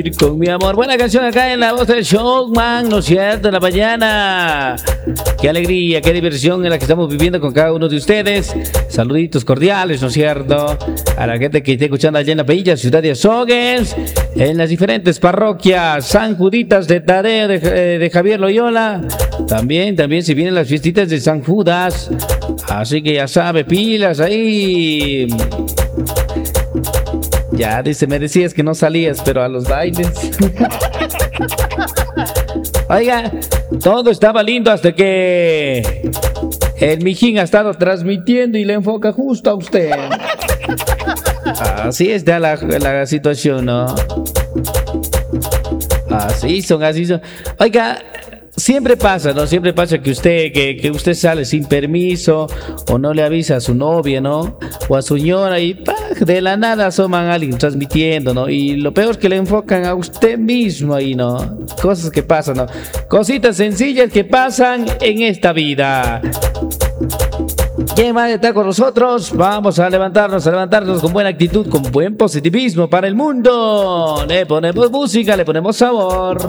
Con mi amor, buena canción acá en la voz del Showman, ¿no es cierto? En la mañana. Qué alegría, qué diversión en la que estamos viviendo con cada uno de ustedes. Saluditos cordiales, ¿no es cierto? A la gente que está escuchando allá en la bella ciudad de Azogues, en las diferentes parroquias, San Juditas de Tadeo de Javier Loyola. También se vienen las fiestitas de San Judas. Así que ya sabe, pilas ahí. Ya, dice, me decías que no salías, pero a los bailes. Oiga, todo estaba lindo hasta que el mijín ha estado transmitiendo y le enfoca justo a usted. Así está la situación, ¿no? Así son. Oiga, siempre pasa, ¿no? Siempre pasa que usted sale sin permiso o no le avisa a su novia, ¿no? O a su señora y ¡pah! De la nada asoman a alguien transmitiendo, ¿no? Y lo peor es que le enfocan a usted mismo ahí, ¿no? Cosas que pasan, ¿no? Cositas sencillas que pasan en esta vida. ¿Quién más está con nosotros? Vamos a levantarnos con buena actitud, con buen positivismo para el mundo. Le ponemos música, le ponemos sabor.